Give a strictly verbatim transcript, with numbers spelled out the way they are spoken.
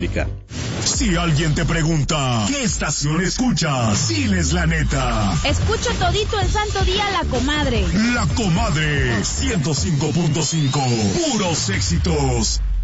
Si alguien te pregunta, ¿qué estación escuchas? Diles la neta. Escucho todito el santo día La Comadre. La Comadre, ciento cinco punto cinco. Puros éxitos.